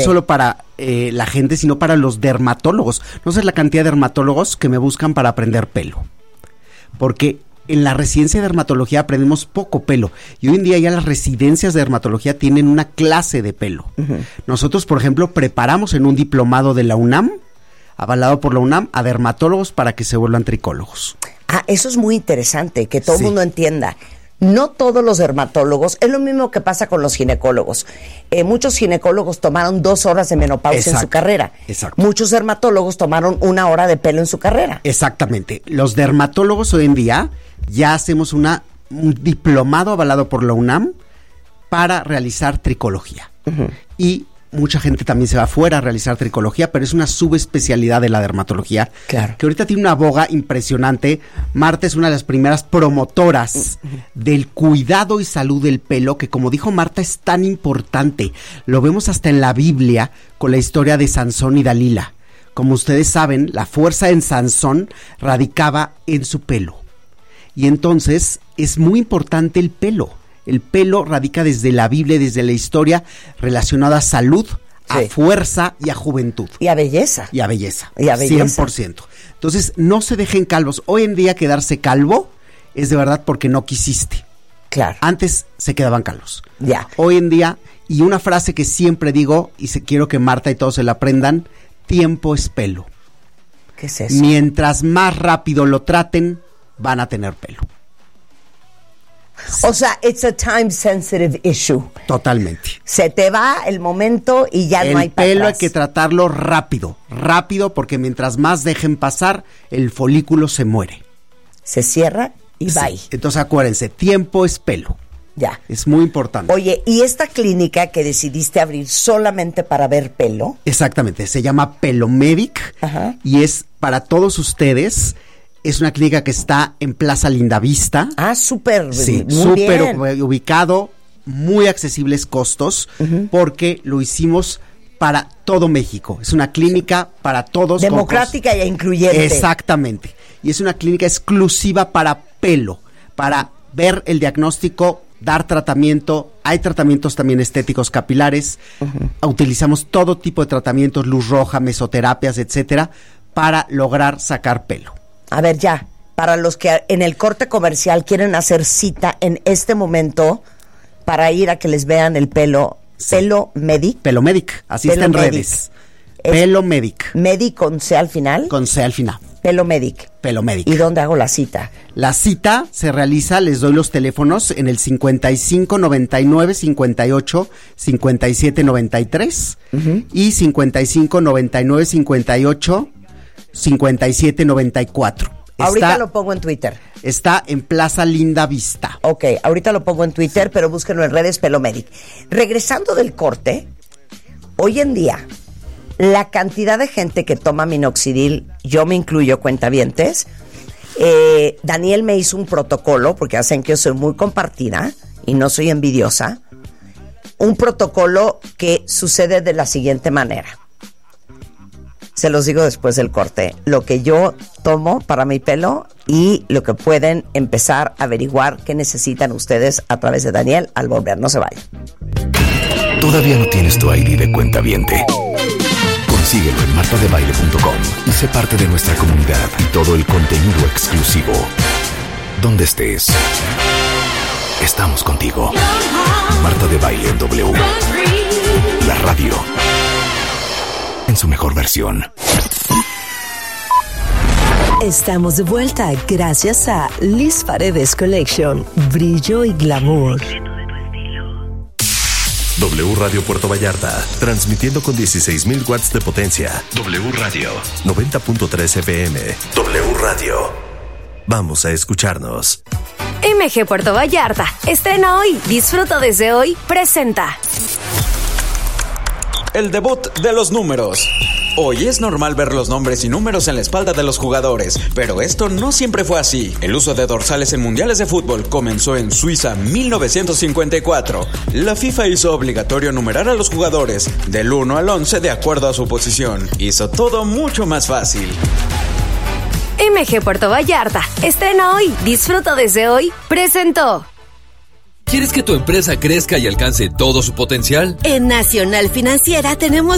solo para la gente, sino para los dermatólogos. No sé la cantidad de dermatólogos que me buscan para aprender pelo. Porque en la residencia de dermatología aprendemos poco pelo. Y hoy en día ya las residencias de dermatología tienen una clase de pelo. Uh-huh. Nosotros, por ejemplo, preparamos en un diplomado de la UNAM, avalado por la UNAM, a dermatólogos para que se vuelvan tricólogos. Ah, eso es muy interesante, que todo el mundo entienda. No todos los dermatólogos, es lo mismo que pasa con los ginecólogos. Muchos ginecólogos tomaron 2 horas de menopausia en su carrera. Exacto. Muchos dermatólogos tomaron 1 hora de pelo en su carrera. Exactamente. Los dermatólogos hoy en día ya hacemos un diplomado avalado por la UNAM para realizar tricología. Uh-huh. Y mucha gente también se va afuera a realizar tricología, pero es una subespecialidad de la dermatología. Claro. Que ahorita tiene una boga impresionante. Marta es una de las primeras promotoras del cuidado y salud del pelo, que como dijo Marta es tan importante. Lo vemos hasta en la Biblia con la historia de Sansón y Dalila. Como ustedes saben, la fuerza en Sansón radicaba en su pelo. Y entonces es muy importante el pelo. El pelo radica desde la Biblia, desde la historia, relacionada a salud, a fuerza y a juventud. Y a belleza. Y a belleza. 100%. Entonces, no se dejen calvos. Hoy en día quedarse calvo es de verdad porque no quisiste. Claro. Antes se quedaban calvos. Ya. Hoy en día, y una frase que siempre digo, y quiero que Marta y todos se la aprendan, tiempo es pelo. ¿Qué es eso? Mientras más rápido lo traten, van a tener pelo. O sea, it's a time sensitive issue. Totalmente. Se te va el momento y ya no hay para atrás. El pelo hay que tratarlo rápido, porque mientras más dejen pasar, el folículo se muere. Se cierra y bye. Entonces acuérdense, tiempo es pelo. Ya. Es muy importante. Oye, ¿y esta clínica que decidiste abrir solamente para ver pelo? Exactamente, se llama Pelomedic. Ajá. Y es para todos ustedes. Es una clínica que está en Plaza Lindavista. Ah, súper. Sí, súper ubicado, muy accesibles costos, porque lo hicimos para todo México. Es una clínica para todos. Democrática e incluyente. Exactamente. Y es una clínica exclusiva para pelo, para ver el diagnóstico, dar tratamiento. Hay tratamientos también estéticos capilares. Utilizamos todo tipo de tratamientos, luz roja, mesoterapias, etcétera, para lograr sacar pelo. A ver, ya, para los que en el corte comercial quieren hacer cita en este momento para ir a que les vean el pelo, Pelomedic. Pelomedic, así está en redes. Pelomedic. ¿Medic con C al final? Con C al final. Pelomedic. Pelomedic. ¿Y dónde hago la cita? La cita se realiza, les doy los teléfonos en el 55 99 58 57 93 y 55 99 58 5794. Ahorita lo pongo en Twitter. Está en Plaza Lindavista. Ok, ahorita lo pongo en Twitter, pero búsquenlo en redes, Pelomedic. Regresando del corte, hoy en día, la cantidad de gente que toma minoxidil, yo me incluyo, cuentavientes, Daniel me hizo un protocolo, porque hacen que yo soy muy compartida y no soy envidiosa, un protocolo que sucede de la siguiente manera. Se los digo después del corte. Lo que yo tomo para mi pelo y lo que pueden empezar a averiguar qué necesitan ustedes a través de Daniel al volver. No se vayan. ¿Todavía no tienes tu ID de cuentaviente? Consíguelo en martadebaile.com y sé parte de nuestra comunidad y todo el contenido exclusivo. Donde estés, estamos contigo. Marta de Baile en W. La radio en su mejor versión. Estamos de vuelta gracias a Liz Paredes Collection. Brillo y glamour. W Radio Puerto Vallarta, transmitiendo con 16,000 watts de potencia. W Radio 90.3 FM. W Radio. Vamos a escucharnos. MG Puerto Vallarta, estrena hoy, disfruta desde hoy, presenta. El debut de los números. Hoy es normal ver los nombres y números en la espalda de los jugadores, pero esto no siempre fue así. El uso de dorsales en mundiales de fútbol comenzó en Suiza 1954. La FIFA hizo obligatorio numerar a los jugadores del 1 al 11 de acuerdo a su posición. Hizo todo mucho más fácil. MG Puerto Vallarta, estrena hoy, disfruta desde hoy, presentó. ¿Quieres que tu empresa crezca y alcance todo su potencial? En Nacional Financiera tenemos